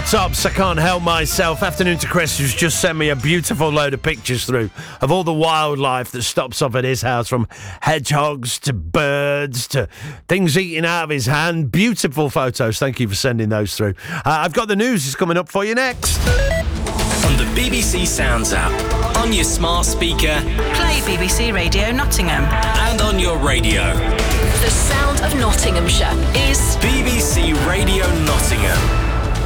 Four Tops, I Can't Help Myself. Afternoon to Chris, who's just sent me a beautiful load of pictures through of all the wildlife that stops off at his house, from hedgehogs to birds to things eating out of his hand. Beautiful photos. Thank you for sending those through. I've got the news is coming up for you next. On the BBC Sounds app, on your smart speaker, play BBC Radio Nottingham, and on your radio. The sound of Nottinghamshire is BBC Radio Nottingham.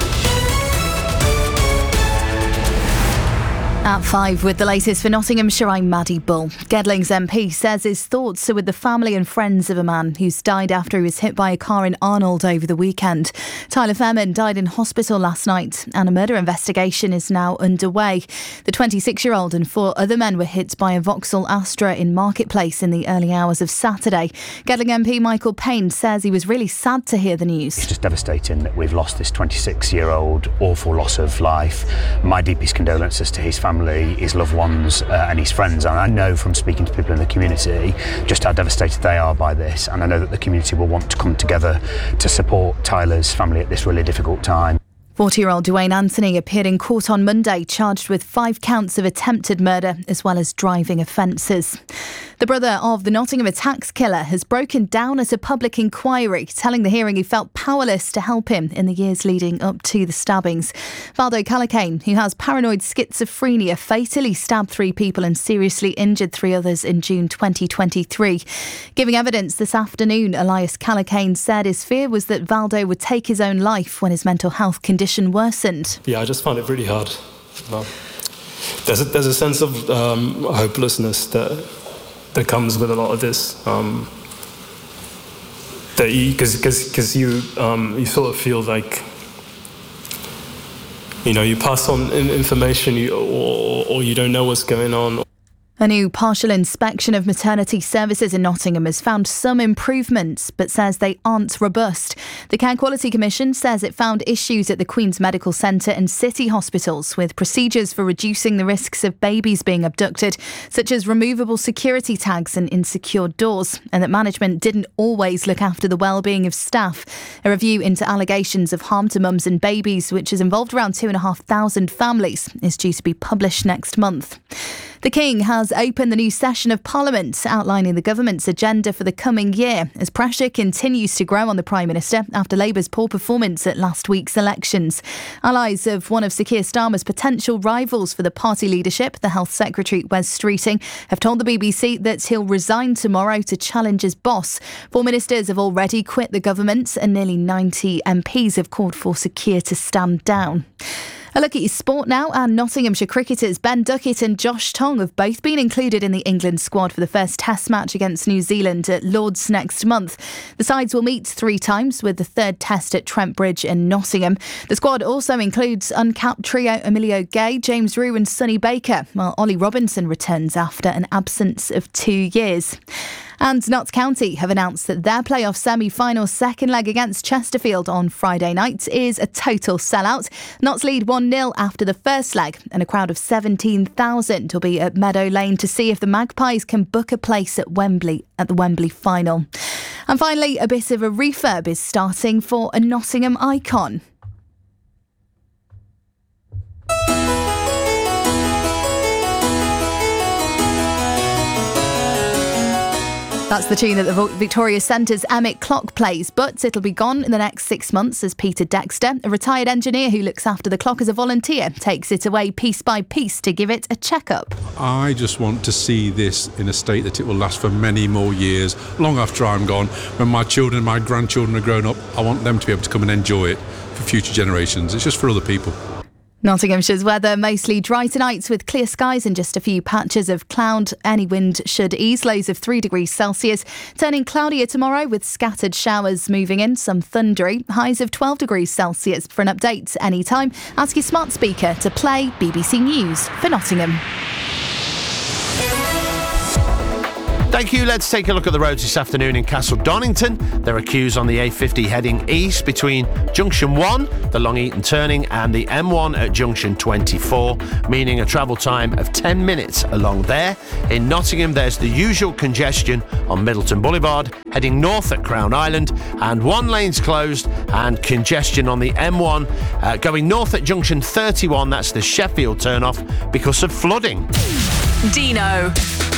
At 5 with the latest for Nottinghamshire, I'm Maddie Bull. Gedling's MP says his thoughts are with the family and friends of a man who's died after he was hit by a car in Arnold over the weekend. Tyler Fairman died in hospital last night and a murder investigation is now underway. The 26-year-old and 4 other men were hit by a Vauxhall Astra in Marketplace in the early hours of Saturday. Gedling MP Michael Payne says he was really sad to hear the news. It's just devastating that we've lost this 26-year-old, awful loss of life. My deepest condolences to his family, his loved ones and his friends, and I know from speaking to people in the community just how devastated they are by this, and I know that the community will want to come together to support Tyler's family at this really difficult time. 40-year-old Dwayne Anthony appeared in court on Monday, charged with 5 counts of attempted murder as well as driving offences. The brother of the Nottingham attacks killer has broken down at a public inquiry, telling the hearing he felt powerless to help him in the years leading up to the stabbings. Valdo Calacane, who has paranoid schizophrenia, fatally stabbed 3 people and seriously injured 3 others in June 2023. Giving evidence this afternoon, Elias Calacane said his fear was that Valdo would take his own life when his mental health condition worsened. Yeah, I just find it really hard. There's a sense of hopelessness that comes with a lot of this. That because you sort of feel like, you know, you pass on information or you don't know what's going on. A new partial inspection of maternity services in Nottingham has found some improvements, but says they aren't robust. The Care Quality Commission says it found issues at the Queen's Medical Centre and City hospitals with procedures for reducing the risks of babies being abducted, such as removable security tags and insecure doors, and that management didn't always look after the well-being of staff. A review into allegations of harm to mums and babies, which has involved around 2,500 families, is due to be published next month. The King has opened the new session of Parliament, outlining the government's agenda for the coming year, as pressure continues to grow on the Prime Minister after Labour's poor performance at last week's elections. Allies of one of Sir Keir Starmer's potential rivals for the party leadership, the Health Secretary Wes Streeting, have told the BBC that he'll resign tomorrow to challenge his boss. 4 ministers have already quit the government and nearly 90 MPs have called for Sir Keir to stand down. A look at your sport now, and Nottinghamshire cricketers Ben Duckett and Josh Tongue have both been included in the England squad for the first Test match against New Zealand at Lord's next month. The sides will meet 3 times, with the 3rd Test at Trent Bridge in Nottingham. The squad also includes uncapped trio Emilio Gay, James Rew and Sonny Baker, while Ollie Robinson returns after an absence of 2 years. And Notts County have announced that their playoff semi-final second leg against Chesterfield on Friday night is a total sellout. Notts lead 1-0 after the first leg, and a crowd of 17,000 will be at Meadow Lane to see if the Magpies can book a place at Wembley at the Wembley final. And finally, a bit of a refurb is starting for a Nottingham icon. That's the tune that the Victoria Centre's Emmett Clock plays, but it'll be gone in the next 6 months as Peter Dexter, a retired engineer who looks after the clock as a volunteer, takes it away piece by piece to give it a check-up. I just want to see this in a state that it will last for many more years, long after I'm gone. When my children and my grandchildren are grown up, I want them to be able to come and enjoy it for future generations. It's just for other people. Nottinghamshire's weather mostly dry tonight with clear skies and just a few patches of cloud. Any wind should ease, lows of 3 degrees Celsius. Turning cloudier tomorrow with scattered showers moving in, some thundery. Highs of 12 degrees Celsius. For an update anytime, ask your smart speaker to play BBC News for Nottingham. Thank you. Let's take a look at the roads this afternoon in Castle Donington. There are queues on the A50 heading east between Junction 1, the Long Eaton turning, and the M1 at Junction 24, meaning a travel time of 10 minutes along there. In Nottingham, there's the usual congestion on Middleton Boulevard, heading north at Crown Island, and one lane's closed, and congestion on the M1 going north at Junction 31, that's the Sheffield turn-off, because of flooding. Dino.